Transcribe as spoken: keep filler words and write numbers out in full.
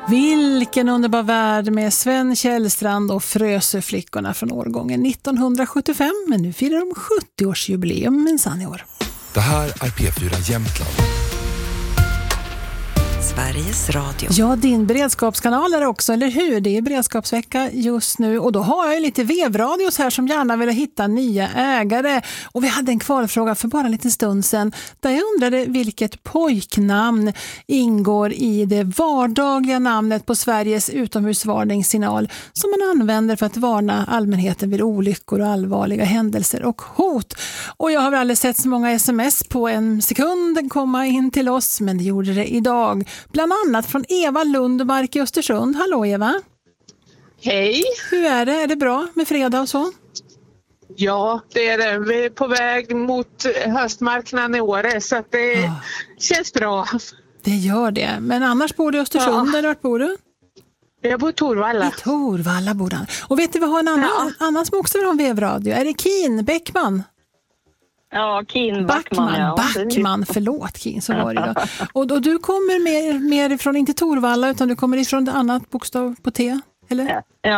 Vilken underbar värld med Sven Källstrand och Frösöflickorna från årgången nittonhundrasjuttiofem. Men nu firar de sjuttio-årsjubileum minsann i år. Det här är P fyra Jämtland. Sveriges Radio. Ja, din beredskapskanal är också, eller hur? Det är beredskapsvecka just nu och då har jag ju lite vevradios här som gärna vill hitta nya ägare. Och vi hade en kvalfråga för bara en liten stund sedan där jag undrade vilket pojknamn ingår i det vardagliga namnet på Sveriges utomhusvarningssignal som man använder för att varna allmänheten vid olyckor och allvarliga händelser och hot. Och jag har väl aldrig sett så många sms på en sekund komma in till oss, men det gjorde det idag. Bland annat från Eva Lundmark i Östersund. Hallå Eva. Hej. Hur är det? Är det bra med fredag och så? Ja, det är det. Vi är på väg mot höstmarknaden i Åre så att det ja. känns bra. Det gör det. Men annars bor du i Östersund, ja. Eller vart bor du? Jag bor i Torvalla. I Torvalla bor han. Och vet du, vi har en annan, ja. annan som också vill ha en vevradio. Är det Keen Bäckman? Ja, Keen Backman. Backman, ja. Backman, förlåt Keen, så var det då. Och, och du kommer mer, mer ifrån, inte Torvalla, utan du kommer ifrån ett annat bokstav på T, eller? Ja,